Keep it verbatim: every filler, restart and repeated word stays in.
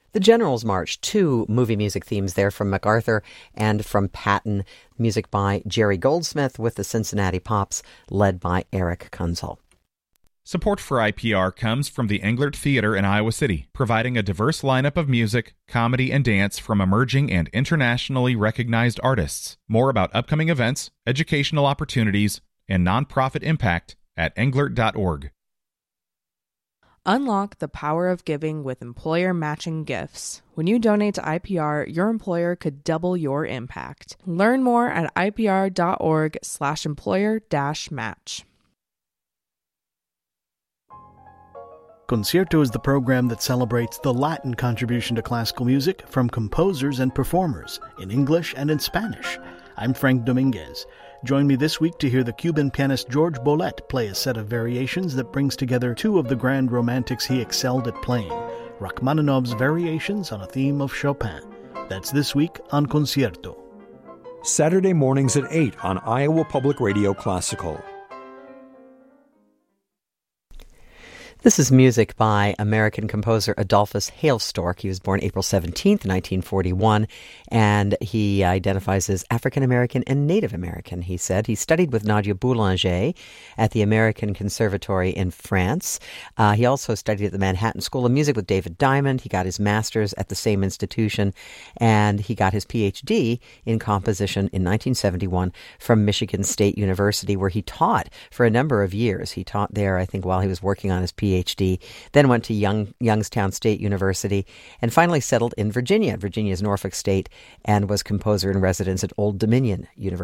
The General's March, two movie music themes there from MacArthur and from Patton. Music by Jerry Goldsmith with the Cincinnati Pops, led by Eric Kunzel. Support for I P R comes from the Englert Theater in Iowa City, providing a diverse lineup of music, comedy, and dance from emerging and internationally recognized artists. More about upcoming events, educational opportunities, and nonprofit impact at englert dot org. Unlock the power of giving with employer matching gifts. When you donate to I P R, your employer could double your impact. Learn more at I P R dot org slash employer dash match. Concierto is the program that celebrates the Latin contribution to classical music from composers and performers in English and in Spanish. I'm Frank Dominguez. Join me this week to hear the Cuban pianist George Bolet play a set of variations that brings together two of the grand romantics he excelled at playing, Rachmaninoff's variations on a theme of Chopin. That's this week on Concierto. Saturday mornings at eight on Iowa Public Radio Classical. This is music by American composer Adolphus Hailstork. He was born April seventeenth, nineteen forty-one, and he identifies as African-American and Native American, he said. He studied with Nadia Boulanger at the American Conservatory in France. Uh, he also studied at the Manhattan School of Music with David Diamond. He got his master's at the same institution, and he got his P H D in composition in nineteen seventy-one from Michigan State University, where he taught for a number of years. He taught there, I think, while he was working on his P H D, then went to Young, Youngstown State University, and finally settled in Virginia, Virginia's Norfolk State, and was composer in residence at Old Dominion University.